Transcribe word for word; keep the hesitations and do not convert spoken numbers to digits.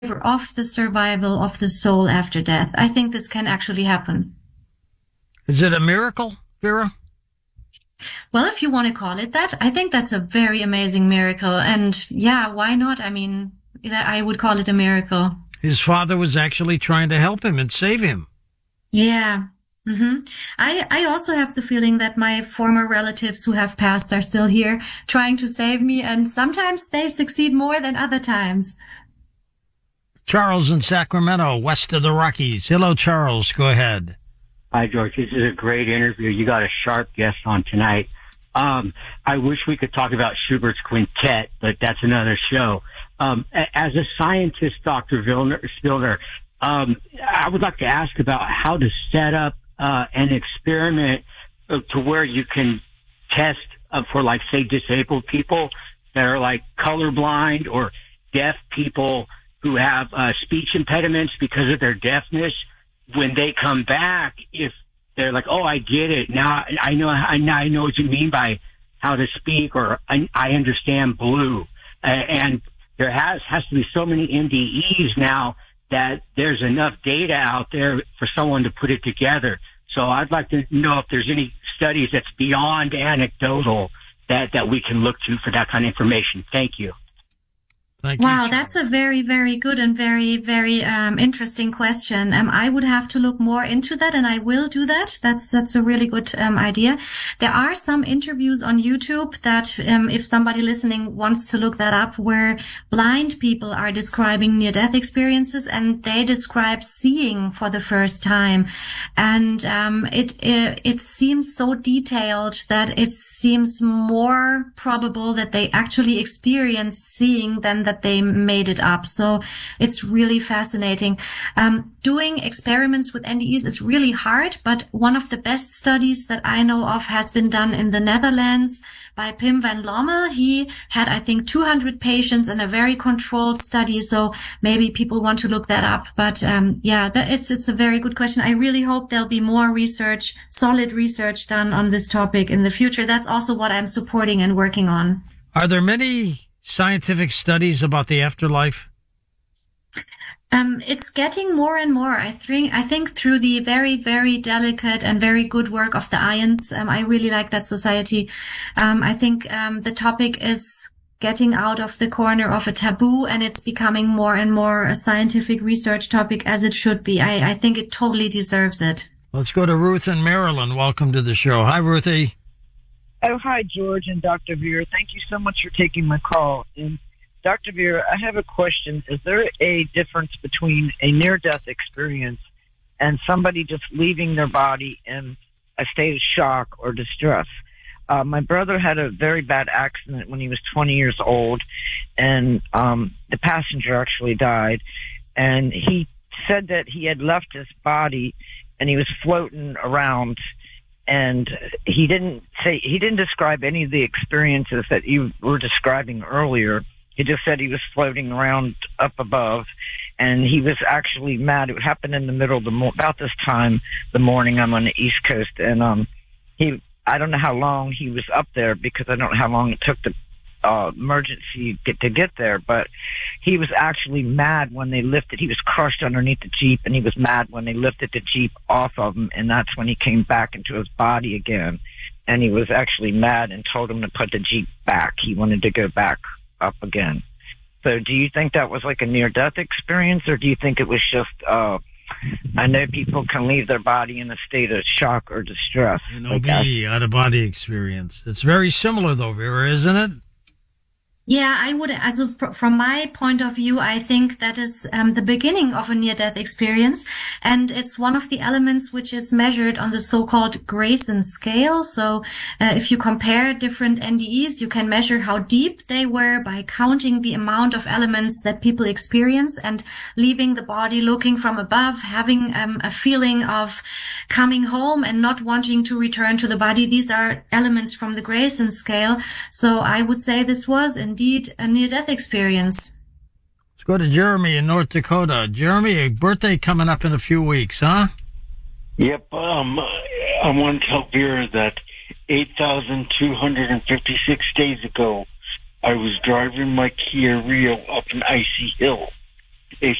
of the survival of the soul after death. I think this can actually happen. Is it a miracle, Vera? Well, if you want to call it that, I think that's a very amazing miracle. And yeah, why not? I mean, I would call it a miracle. His father was actually trying to help him and save him. Yeah. Mm-hmm. I, I also have the feeling that my former relatives who have passed are still here trying to save me, and sometimes they succeed more than other times. Charles in Sacramento, west of the Rockies. Hello, Charles. Go ahead. Hi, George. This is a great interview. You got a sharp guest on tonight. Um, I wish we could talk about Schubert's Quintet, but that's another show. Um, as a scientist, Doctor Spillner, um, I would like to ask about how to set up uh, an experiment to where you can test uh, for, like, say, disabled people that are, like, colorblind, or deaf people who have uh, speech impediments because of their deafness. When they come back, if they're like, oh, I get it. Now I know, I now I know what you mean by how to speak, or I, I understand blue. Uh, and there has, has to be so many N D Es now that there's enough data out there for someone to put it together. So I'd like to know if there's any studies that's beyond anecdotal that, that we can look to for that kind of information. Thank you. Thank wow, you, that's a very, very good and very, very um, interesting question. Um, I would have to look more into that, and I will do that. That's that's a really good um, idea. There are some interviews on YouTube that, um, if somebody listening wants to look that up, where blind people are describing near-death experiences, and they describe seeing for the first time, and um, it, it it seems so detailed that it seems more probable that they actually experience seeing than that that they made it up. So it's really fascinating. Um, doing experiments with N D Es is really hard, but one of the best studies that I know of has been done in the Netherlands by Pim van Lommel. He had, I think, two hundred patients in a very controlled study. So maybe people want to look that up. But um, yeah, that is, it's a very good question. I really hope there'll be more research, solid research done on this topic in the future. That's also what I'm supporting and working on. Are there many scientific studies about the afterlife? Um, it's getting more and more. I think, I think through the very, very delicate and very good work of the IONS, um, I really like that society. Um, I think, um, the topic is getting out of the corner of a taboo, and it's becoming more and more a scientific research topic, as it should be. I, I think it totally deserves it. Let's go to Ruth in Maryland. Welcome to the show. Hi, Ruthie. Oh, hi, George and Doctor Vera. Thank you so much for taking my call. And Doctor Vera, I have a question. Is there a difference between a near-death experience and somebody just leaving their body in a state of shock or distress? Uh, my brother had a very bad accident when he was twenty years old, and um, the passenger actually died. And he said that he had left his body and he was floating around. And he didn't say, he didn't describe any of the experiences that you were describing earlier. He just said he was floating around up above, and he was actually mad. It happened in the middle of the mo- about this time the morning. I'm on the East Coast, and um, he, I don't know how long he was up there, because I don't know how long it took the uh, emergency get to get there. But he was actually mad when they lifted. He was crushed underneath the Jeep, and he was mad when they lifted the Jeep off of him, and that's when he came back into his body again. And he was actually mad and told him to put the Jeep back. He wanted to go back up again. So do you think that was like a near-death experience, or do you think it was just, uh, I know people can leave their body in a state of shock or distress. An O B, out-of-body experience. It's very similar, though, Vera, isn't it? Yeah, I would, also from my point of view, I think that is um, the beginning of a near-death experience, and it's one of the elements which is measured on the so-called Grayson scale. So uh, if you compare different N D Es, you can measure how deep they were by counting the amount of elements that people experience, and leaving the body, looking from above, having um, a feeling of coming home and not wanting to return to the body. These are elements from the Grayson scale. So I would say this was indeed a near-death experience. Let's go to Jeremy in North Dakota. Jeremy, a birthday coming up in a few weeks, huh? Yep. Um, I want to tell Vera that eight thousand two hundred fifty-six days ago, I was driving my Kia Rio up an icy hill, a